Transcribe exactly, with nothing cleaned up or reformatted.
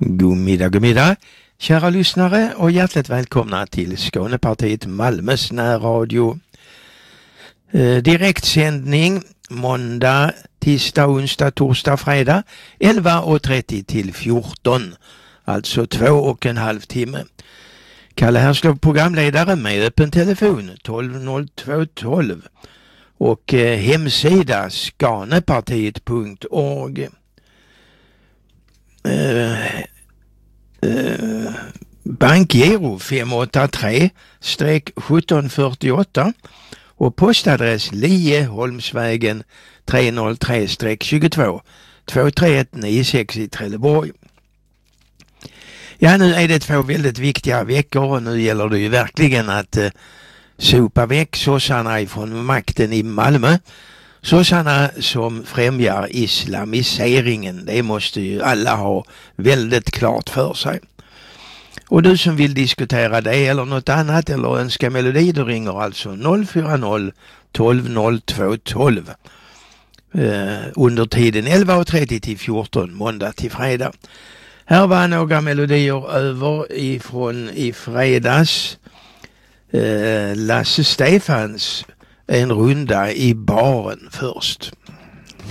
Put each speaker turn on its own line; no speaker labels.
God middag, god middag, kära lyssnare, och hjärtligt välkomna till Skånepartiet Malmös närradio. Eh, direktsändning måndag, tisdag, onsdag, torsdag, fredag elva och trettio till fjorton, alltså två och en halv timme. Kalle Härslov, programledare, med öppen telefon tolv noll två tolv och eh, hemsida skanepartiet punkt org. Uh, uh, bankgiro fem åtta tre sjutton fyrtioåtta och postadress Lieholmsvägen tre noll tre tjugotvå två tre ett nio sex i Trelleborg. Ja, nu är det två väldigt viktiga veckor och nu gäller det ju verkligen att uh, sopa väck sossarna ifrån makten i Malmö. Sossarna som främjar islamiseringen, det måste ju alla ha väldigt klart för sig. Och du som vill diskutera det eller något annat eller önska melodi, du ringer alltså noll fyra noll tolv noll två tolv eh, under tiden elva och trettio till fjorton, måndag till fredag. Här var några melodier över ifrån i fredags. Eh, Lasse Stefans En runda i baren först.